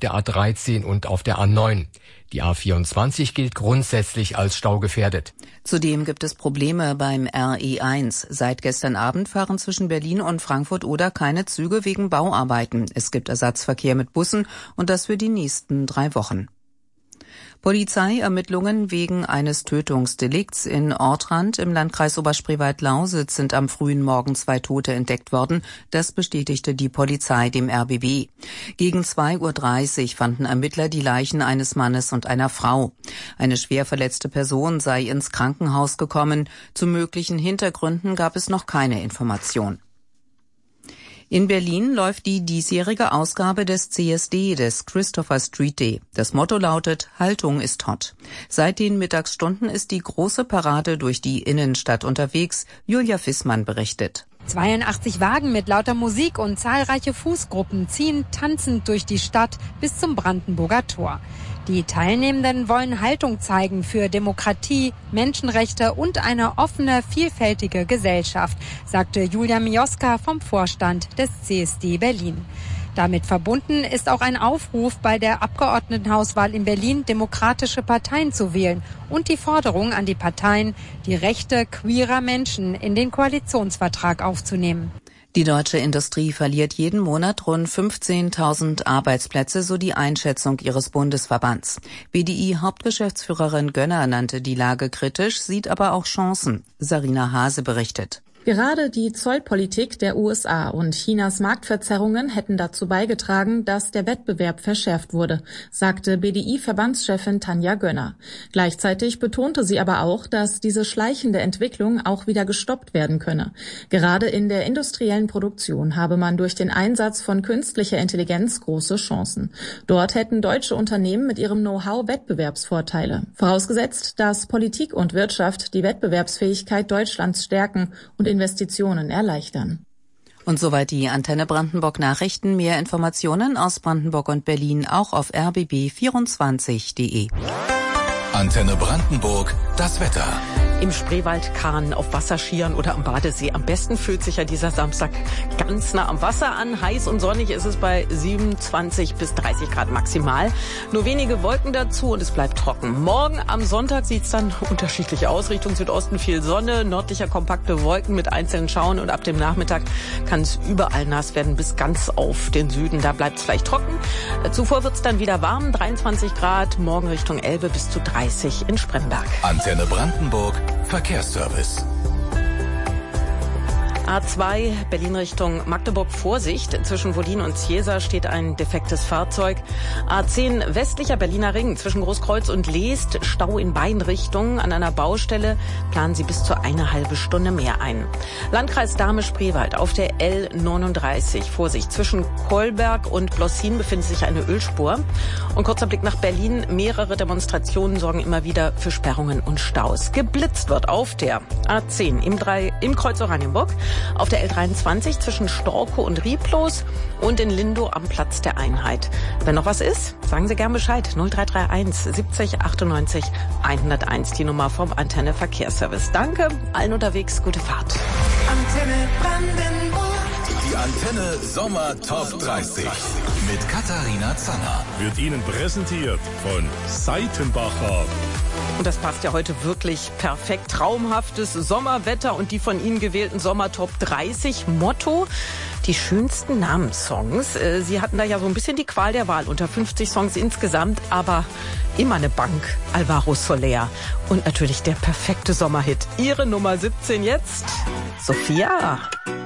der A13 und auf der A9. Die A24 gilt grundsätzlich als staugefährdet. Zudem gibt es Probleme beim RE1. Seit gestern Abend fahren zwischen Berlin und Frankfurt-Oder keine Züge wegen Bauarbeiten. Es gibt Ersatzverkehr mit Bussen und das für die nächsten 3 Wochen. Polizeiermittlungen wegen eines Tötungsdelikts in Ortrand im Landkreis Oberspreewald-Lausitz sind am frühen Morgen 2 Tote entdeckt worden. Das bestätigte die Polizei dem RBB. Gegen 2:30 Uhr fanden Ermittler die Leichen eines Mannes und einer Frau. Eine schwer verletzte Person sei ins Krankenhaus gekommen. Zu möglichen Hintergründen gab es noch keine Information. In Berlin läuft die diesjährige Ausgabe des CSD, des Christopher Street Day. Das Motto lautet: Haltung ist hot. Seit den Mittagsstunden ist die große Parade durch die Innenstadt unterwegs. Julia Fissmann berichtet. 82 Wagen mit lauter Musik und zahlreiche Fußgruppen ziehen tanzend durch die Stadt bis zum Brandenburger Tor. Die Teilnehmenden wollen Haltung zeigen für Demokratie, Menschenrechte und eine offene, vielfältige Gesellschaft, sagte Julia Mioska vom Vorstand des CSD Berlin. Damit verbunden ist auch ein Aufruf, bei der Abgeordnetenhauswahl in Berlin demokratische Parteien zu wählen und die Forderung an die Parteien, die Rechte queerer Menschen in den Koalitionsvertrag aufzunehmen. Die deutsche Industrie verliert jeden Monat rund 15.000 Arbeitsplätze, so die Einschätzung ihres Bundesverbands. BDI-Hauptgeschäftsführerin Gönner nannte die Lage kritisch, sieht aber auch Chancen. Sarina Hase berichtet. Gerade die Zollpolitik der USA und Chinas Marktverzerrungen hätten dazu beigetragen, dass der Wettbewerb verschärft wurde, sagte BDI-Verbandschefin Tanja Gönner. Gleichzeitig betonte sie aber auch, dass diese schleichende Entwicklung auch wieder gestoppt werden könne. Gerade in der industriellen Produktion habe man durch den Einsatz von künstlicher Intelligenz große Chancen. Dort hätten deutsche Unternehmen mit ihrem Know-how Wettbewerbsvorteile. Vorausgesetzt, dass Politik und Wirtschaft die Wettbewerbsfähigkeit Deutschlands stärken und Investitionen erleichtern. Und soweit die Antenne Brandenburg Nachrichten. Mehr Informationen aus Brandenburg und Berlin auch auf rbb24.de. Antenne Brandenburg, das Wetter. Im Spreewald, Kahn, auf Wasserskiern oder am Badesee. Am besten fühlt sich ja dieser Samstag ganz nah am Wasser an. Heiß und sonnig ist es bei 27 bis 30 Grad maximal. Nur wenige Wolken dazu und es bleibt trocken. Morgen am Sonntag sieht es dann unterschiedlich aus. Richtung Südosten viel Sonne, nördlicher kompakte Wolken mit einzelnen Schauern und ab dem Nachmittag kann es überall nass werden bis ganz auf den Süden. Da bleibt es vielleicht trocken. Zuvor wird es dann wieder warm, 23 Grad. Morgen Richtung Elbe bis zu 30 in Spremberg. Antenne Brandenburg. Verkehrsservice. A2 Berlin Richtung Magdeburg, Vorsicht. Zwischen Wollin und Ziesa steht ein defektes Fahrzeug. A10 westlicher Berliner Ring zwischen Großkreuz und Leest. Stau in beiden Richtungen. An einer Baustelle planen Sie bis zu eine halbe Stunde mehr ein. Landkreis Dahme-Spreewald auf der L39. Vorsicht, zwischen Kolberg und Blossin befindet sich eine Ölspur. Und kurzer Blick nach Berlin. Mehrere Demonstrationen sorgen immer wieder für Sperrungen und Staus. Geblitzt wird auf der A10 im Kreuz Oranienburg. Auf der L23 zwischen Storkow und Rieblos und in Lindow am Platz der Einheit. Wenn noch was ist, sagen Sie gern Bescheid. 0331 70 98 101, die Nummer vom Antenne Verkehrsservice. Danke, allen unterwegs, gute Fahrt. Antenne Brandenburg. Die Antenne Sommer Top 30 mit Katharina Zanner. Wird Ihnen präsentiert von Seitenbacher. Und das passt ja heute wirklich perfekt. Traumhaftes Sommerwetter und die von Ihnen gewählten Sommertop 30. Motto: die schönsten Namenssongs. Sie hatten da ja so ein bisschen die Qual der Wahl unter 50 Songs insgesamt, aber immer eine Bank. Alvaro Soler. Und natürlich der perfekte Sommerhit. Ihre Nummer 17 jetzt, Sophia.